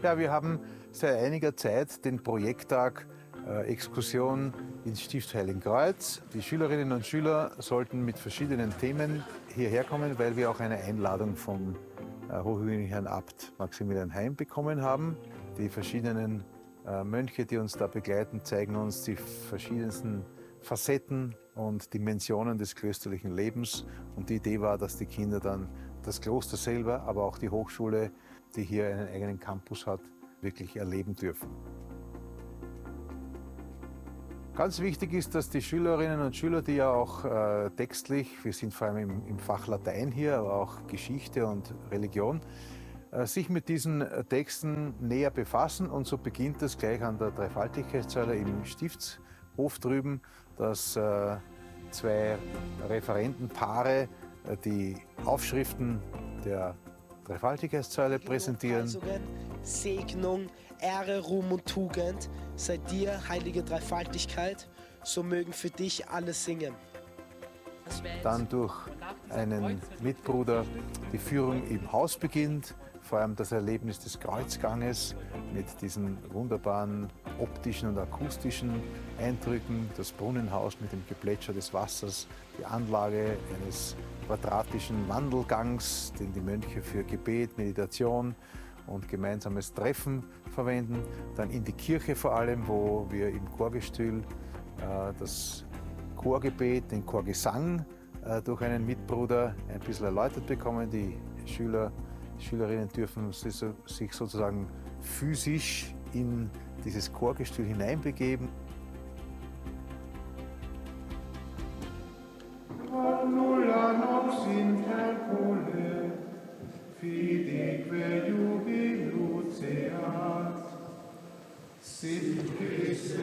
Ja, wir haben seit einiger Zeit den Projekttag Exkursion ins Stift Heiligenkreuz. Die Schülerinnen und Schüler sollten mit verschiedenen Themen hierher kommen, weil wir auch eine Einladung vom hochwürdigen Herrn Abt Maximilian Heim bekommen haben. Die verschiedenen Mönche, die uns da begleiten, zeigen uns die verschiedensten Facetten und Dimensionen des klösterlichen Lebens. Und die Idee war, dass die Kinder dann das Kloster selber, aber auch die Hochschule, die hier einen eigenen Campus hat, wirklich erleben dürfen. Ganz wichtig ist, dass die Schülerinnen und Schüler, die ja auch textlich, wir sind vor allem im Fach Latein hier, aber auch Geschichte und Religion, sich mit diesen Texten näher befassen. Und so beginnt es gleich an der Dreifaltigkeitssäule im Stiftshof drüben, dass zwei Referentenpaare die Aufschriften der Dreifaltigkeitssäule präsentieren. Segnung, Ehre, Ruhm und Tugend sei dir, heilige Dreifaltigkeit, so mögen für dich alle singen. Dann durch einen Mitbruder die Führung im Haus beginnt, vor allem das Erlebnis des Kreuzganges mit diesen wunderbaren optischen und akustischen Eindrücken, das Brunnenhaus mit dem Geplätscher des Wassers, die Anlage eines quadratischen Wandelgangs, den die Mönche für Gebet, Meditation und gemeinsames Treffen verwenden. Dann in die Kirche vor allem, wo wir im Chorgestühl das Chorgebet, den Chorgesang durch einen Mitbruder ein bisschen erläutert bekommen. Die Schülerinnen dürfen sich sozusagen physisch in dieses Chorgestühl hineinbegeben. Nulla nox interpole, fideque jubiluceat, sit Christe